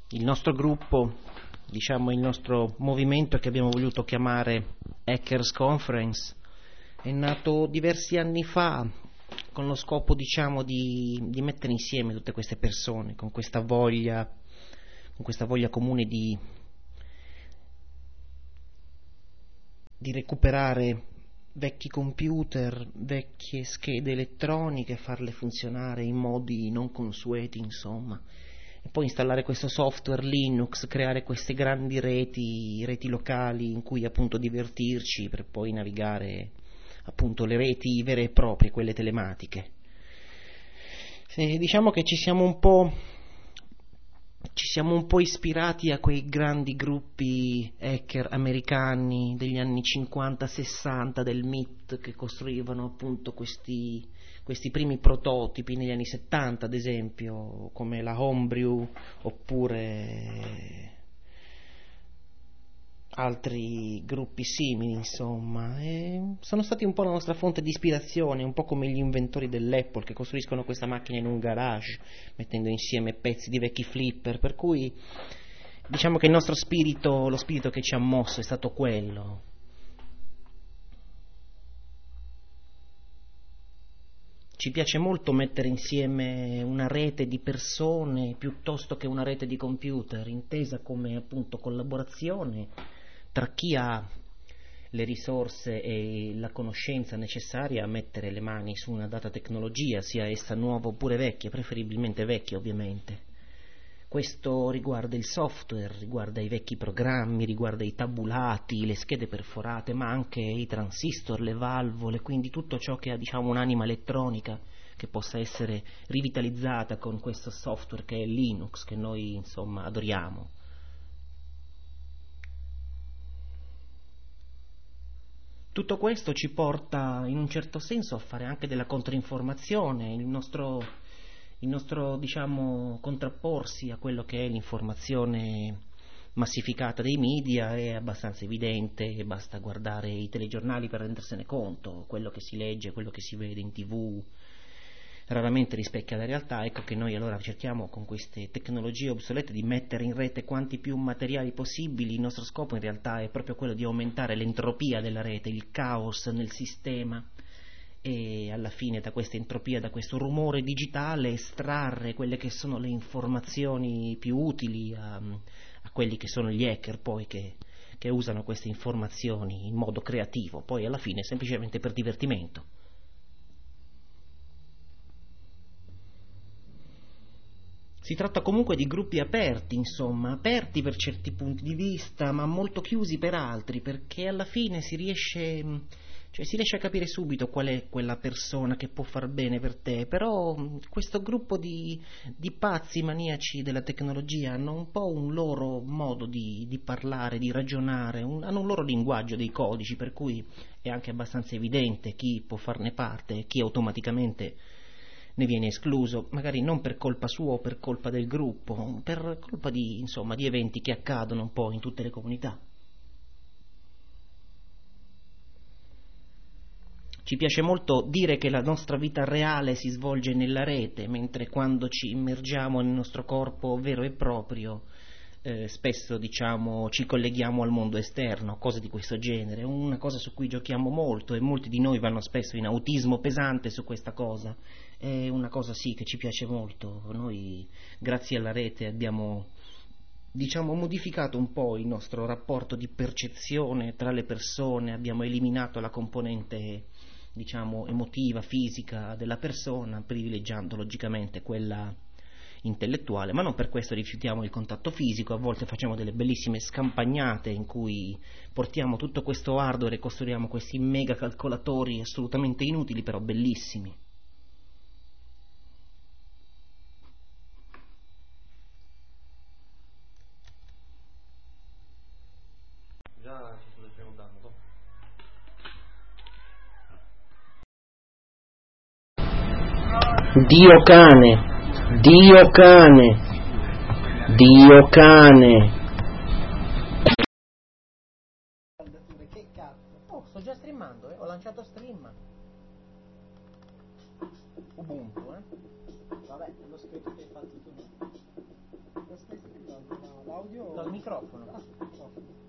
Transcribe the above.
il nostro gruppo, diciamo il nostro movimento che abbiamo voluto chiamare Hackers Conference, è nato diversi anni fa con lo scopo, diciamo, di mettere insieme tutte queste persone con questa voglia comune di recuperare vecchi computer, vecchie schede elettroniche, farle funzionare in modi non consueti, insomma, e poi installare questo software Linux, creare queste grandi reti locali in cui appunto divertirci per poi navigare appunto le reti vere e proprie, quelle telematiche. Diciamo che ci siamo un po' ispirati a quei grandi gruppi hacker americani degli anni 50-60 del MIT che costruivano appunto questi primi prototipi negli anni 70, ad esempio, come la Homebrew oppure altri gruppi simili, insomma, e sono stati un po' la nostra fonte di ispirazione, un po' come gli inventori dell'Apple che costruiscono questa macchina in un garage mettendo insieme pezzi di vecchi flipper, per cui diciamo che il nostro spirito, lo spirito che ci ha mosso è stato quello. Ci piace molto mettere insieme una rete di persone piuttosto che una rete di computer, intesa come appunto collaborazione tra chi ha le risorse e la conoscenza necessaria a mettere le mani su una data tecnologia, sia essa nuova oppure vecchia, preferibilmente vecchia ovviamente. Questo riguarda il software, riguarda i vecchi programmi, riguarda i tabulati, le schede perforate, ma anche i transistor, le valvole, quindi tutto ciò che ha, diciamo, un'anima elettronica che possa essere rivitalizzata con questo software che è Linux, che noi insomma adoriamo. Tutto questo ci porta in un certo senso a fare anche della controinformazione, il nostro diciamo contrapporsi a quello che è l'informazione massificata dei media è abbastanza evidente, basta guardare i telegiornali per rendersene conto, quello che si legge, quello che si vede in TV raramente rispecchia la realtà. Ecco che noi allora cerchiamo con queste tecnologie obsolete di mettere in rete quanti più materiali possibili. Il nostro scopo in realtà è proprio quello di aumentare l'entropia della rete, il caos nel sistema, e alla fine da questa entropia, da questo rumore digitale, estrarre quelle che sono le informazioni più utili a quelli che sono gli hacker poi che usano queste informazioni in modo creativo, poi alla fine semplicemente per divertimento. Si tratta comunque di gruppi aperti, insomma, aperti per certi punti di vista, ma molto chiusi per altri, perché alla fine si riesce a capire subito qual è quella persona che può far bene per te, però questo gruppo di pazzi maniaci della tecnologia hanno un po' un loro modo di parlare, di ragionare, hanno un loro linguaggio dei codici, per cui è anche abbastanza evidente chi può farne parte e chi automaticamente ne viene escluso, magari non per colpa sua o per colpa del gruppo, per colpa di eventi che accadono un po' in tutte le comunità. Ci piace molto dire che la nostra vita reale si svolge nella rete, mentre quando ci immergiamo nel nostro corpo vero e proprio, spesso ci colleghiamo al mondo esterno, cose di questo genere, una cosa su cui giochiamo molto e molti di noi vanno spesso in autismo pesante su questa cosa. È una cosa sì che ci piace molto. Noi grazie alla rete abbiamo modificato un po' il nostro rapporto di percezione tra le persone, abbiamo eliminato la componente emotiva, fisica della persona, privilegiando logicamente quella intellettuale, ma non per questo rifiutiamo il contatto fisico. A volte facciamo delle bellissime scampagnate in cui portiamo tutto questo hardware e costruiamo questi mega calcolatori assolutamente inutili però bellissimi. Già ci sto prenotando. Dio cane! Dio cane! Dio cane! Che cazzo? Oh, sto già streamando, ho lanciato stream. Ubuntu, Vabbè, l'ho scritto che hai fatto tu. Lo stai streamando? l'audio dal microfono. Ah, no.